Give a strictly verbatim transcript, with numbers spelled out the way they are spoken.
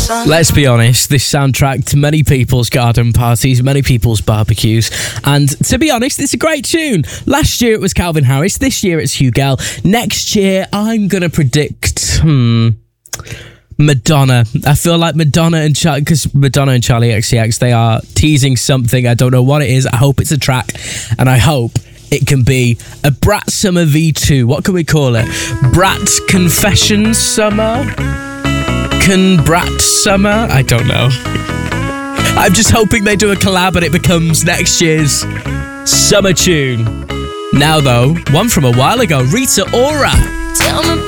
Let's be honest, this soundtrack to many people's garden parties, many people's barbecues, and to be honest, it's a great tune. Last year it was Calvin Harris, this year it's Huguel. Next year, I'm going to predict, hmm, Madonna. I feel like Madonna and Charlie, because Madonna and Charlie X C X, they are teasing something. I don't know what it is. I hope it's a track, and I hope it can be a Brat Summer V two. What can we call it? Brat Confessions Summer? Can Brat Summer? I don't know. I'm just hoping they do a collab and it becomes next year's summer tune. Now though, one from a while ago, Rita Ora. Tell me,